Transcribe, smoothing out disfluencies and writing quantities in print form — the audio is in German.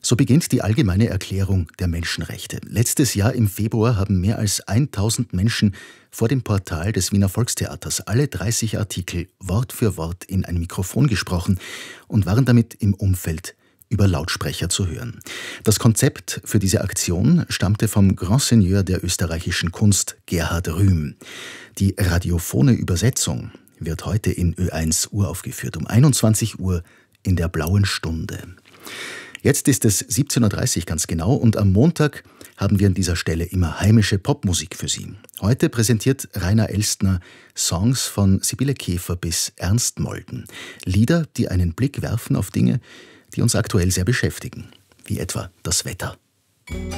So beginnt die allgemeine Erklärung der Menschenrechte. Letztes Jahr im Februar haben mehr als 1000 Menschen vor dem Portal des Wiener Volkstheaters alle 30 Artikel Wort für Wort in ein Mikrofon gesprochen und waren damit im Umfeld über Lautsprecher zu hören. Das Konzept für diese Aktion stammte vom Grand Seigneur der österreichischen Kunst, Gerhard Rühm. Die radiophone Übersetzung wird heute in Ö1 uraufgeführt, um 21 Uhr in der Blauen Stunde. Jetzt ist es 17.30 Uhr ganz genau und am Montag haben wir an dieser Stelle immer heimische Popmusik für Sie. Heute präsentiert Rainer Elstner Songs von Sibylle Käfer bis Ernst Molden. Lieder, die einen Blick werfen auf Dinge, die uns aktuell sehr beschäftigen, wie etwa das Wetter.